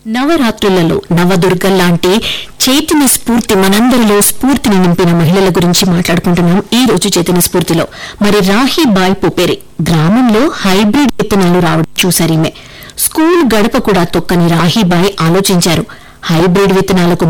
నవరాత్రులలో నవదుర్గల్లాంటి చైతన్య స్ఫూర్తి మనందరిలో స్ఫూర్తిని నింపిన మహిళల గురించి మాట్లాడుకుంటున్నాం ఈ రోజు చైతన్య స్ఫూర్తిలో. మరి రాహీబాయ్ పొపేరే గ్రామంలో హైబ్రిడ్ విత్తనాలు రావడం చూశారీమె. స్కూల్ గడప కూడా తొక్కని రాహీబాయ్ ఆలోచించారు, హైబ్రిడ్ విత్తనాలకు